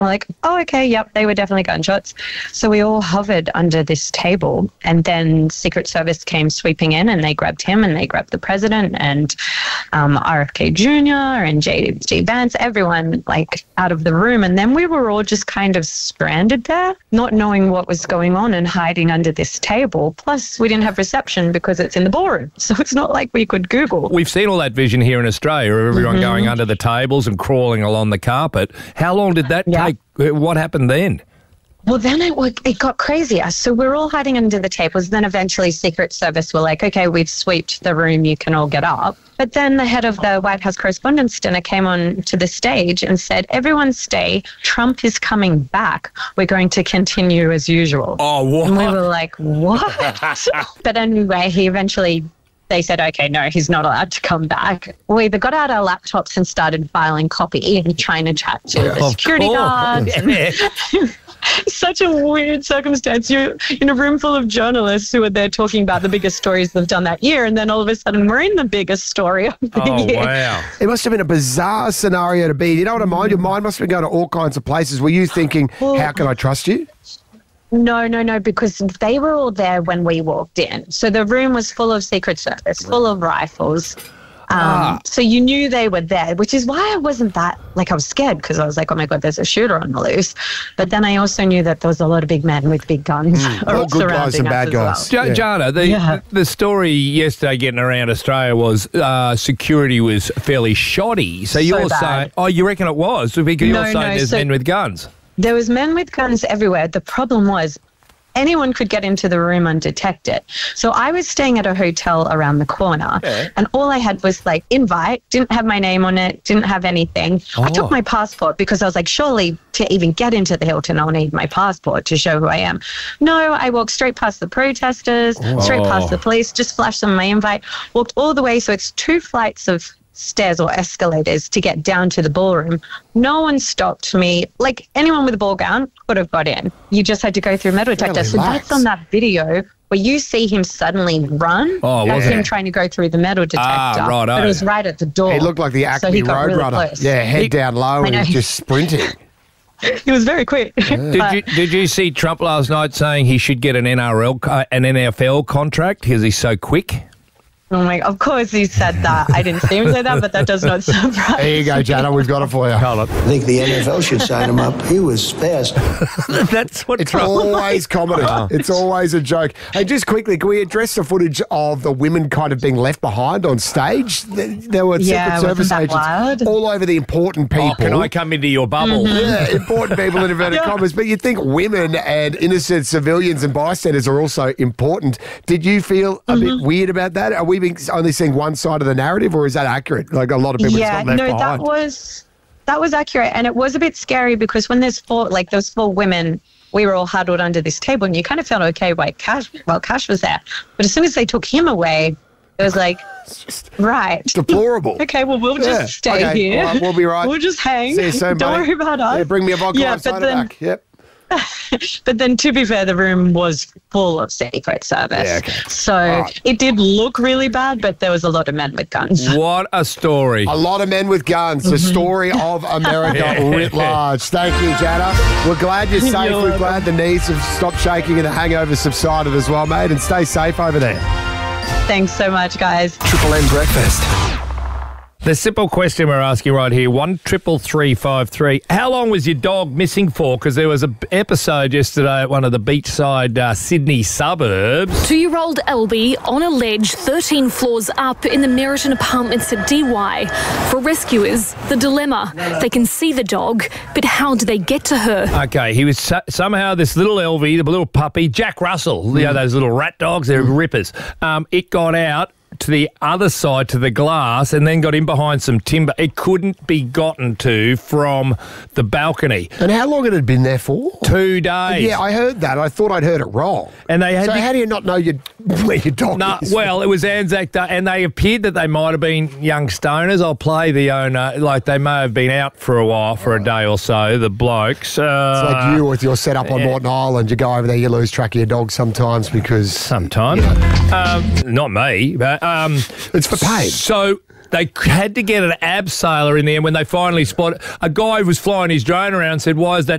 We're like, oh, okay, yep, they were definitely gunshots. So we all hovered under this table, and then Secret Service came sweeping in, and they grabbed him, and they grabbed the president, and RFK Jr. and J.D. Vance, everyone like out of the room. And then we were all just kind of stranded there, not knowing what was going on and hiding under this table. Plus, we didn't have reception because it's in the ballroom. So it's not like we could Google. We've seen all that vision here in Australia of everyone going under the tables and crawling along the carpet. How long did that take? What happened then? Well, then it got crazier. So we're all hiding under the tables. Then eventually Secret Service were like, okay, we've swept the room. You can all get up. But then the head of the White House Correspondents' Dinner came on to the stage and said, everyone stay. Trump is coming back. We're going to continue as usual. Oh, what? And we were like, what? But anyway, they said, okay, no, he's not allowed to come back. We either got out our laptops and started filing copy and trying to chat to the security guard. Such a weird circumstance. You're in a room full of journalists who are there talking about the biggest stories they've done that year, and then all of a sudden we're in the biggest story of the year. Wow. It must have been a bizarre scenario to be. You know what I mind? Your mind must have been going to all kinds of places. Were you thinking, how can I trust you? No, because they were all there when we walked in. So the room was full of Secret Service, full of rifles. So you knew they were there, which is why I wasn't that, I was scared because I was like, oh my God, there's a shooter on the loose. But then I also knew that there was a lot of big men with big guns. All good guys and bad guys. Well. Jana, the story yesterday getting around Australia was security was fairly shoddy. So you're saying, you reckon it was? Because you're saying there's men with guns. There was men with guns everywhere. The problem was anyone could get into the room undetected. So I was staying at a hotel around the corner, and all I had was invite, didn't have my name on it, didn't have anything. I took my passport because I was like, surely to even get into the Hilton, I'll need my passport to show who I am. No, I walked straight past the protesters, straight past the police, just flashed them my invite, walked all the way. So it's 2 flights of stairs or escalators to get down to the ballroom. No one stopped me. Anyone with a ball gown could have got in. You just had to go through metal detector. So that's on that video where you see him suddenly run. That's him trying to go through the metal detector. But it was right at the door. He looked like the Acme Roadrunner. Head down low and just sprinting. He was very quick. Did you see Trump last night saying he should get an NFL contract because he's so quick? Oh my! Of course he said that. I didn't see him say that, but that does not surprise. There you go, Jana. We've got it for you. Hold on. I think the NFL should sign him up. He was fast. That's what it's always comedy. It's always a joke. Hey, just quickly, can we address the footage of the women kind of being left behind on stage? There were Secret Service agents all over the important people. Can I come into your bubble? Yeah, important people in inverted commas. But you'd think women and innocent civilians and bystanders are also important. Did you feel a bit weird about that? Are we only seeing one side of the narrative, or is that accurate? A lot of people got left behind. that was accurate, and it was a bit scary because when there's those 4 women, we were all huddled under this table, and you kind of felt okay while Cash was there. But as soon as they took him away, it was like, right, deplorable. Okay, well we'll just stay here. All right, we'll be right. We'll just hang. See you soon, Don't worry about us. Yeah, bring me a vodka soda back. Yep. But then, to be fair, the room was full of Secret Service. Yeah, okay. So it did look really bad, but there was a lot of men with guns. What a story. A lot of men with guns. The story of America writ large. Thank you, Jana. We're glad you're safe. We're glad the knees have stopped shaking and the hangover subsided as well, mate. And stay safe over there. Thanks so much, guys. Triple M Breakfast. The simple question we're asking right here, 133353. How long was your dog missing for? Because there was an episode yesterday at one of the beachside Sydney suburbs. 2-year-old Elby on a ledge 13 floors up in the Meriton Apartments at DY. For rescuers, the dilemma. They can see the dog, but how do they get to her? Okay, he was somehow this little Elvie, the little puppy, Jack Russell, you know, those little rat dogs, they're rippers. It got out to the other side, to the glass, and then got in behind some timber. It couldn't be gotten to from the balcony. And how long had it been there for? 2 days. Yeah, I heard that. I thought I'd heard it wrong. And they had how do you not know where your dog is? Well, it was Anzac Day, and they appeared that they might have been young stoners. I'll play the owner, they may have been out for a while, for a day or so, the blokes. It's like you with your setup on Norton Island. You go over there, you lose track of your dog sometimes because... Sometimes. Not me, but... it's for pain. So they had to get an abseiler in there when they finally spotted. A guy was flying his drone around and said, why is that